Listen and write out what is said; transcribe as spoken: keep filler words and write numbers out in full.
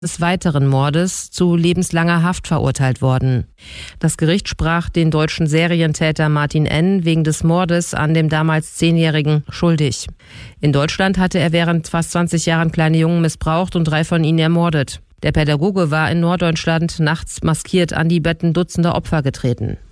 des weiteren Mordes zu lebenslanger Haft verurteilt worden. Das Gericht sprach den deutschen Serientäter Martin N. wegen des Mordes an dem damals Zehnjährigen schuldig. In Deutschland hatte er während fast zwanzig Jahren kleine Jungen missbraucht und drei von ihnen ermordet. Der Pädagoge war in Norddeutschland nachts maskiert an die Betten dutzender Opfer getreten.